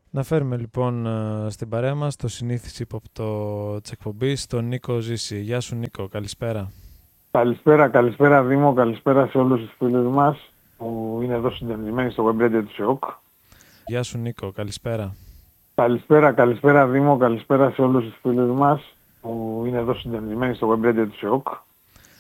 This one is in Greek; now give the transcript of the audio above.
Να φέρουμε λοιπόν στην παρέα μας το συνήθις ύποπτο της εκπομπής, τον Νίκο Ζήση. Γεια σου Νίκο, καλησπέρα. Καλησπέρα Δήμο, καλησπέρα σε όλους τους φίλους μας που είναι εδώ συντονισμένοι στο web radio του ΣΕΟΚ. Γεια σου Νίκο, καλησπέρα. Καλησπέρα Δήμο, καλησπέρα σε όλους τους φίλους μας που είναι εδώ συντονισμένοι στο web radio του ΣΕΟΚ.